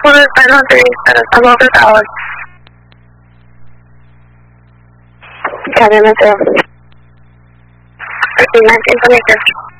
pudo estar en la entrevista, estamos ocupados. Ya, me meto. Aquí, 1928.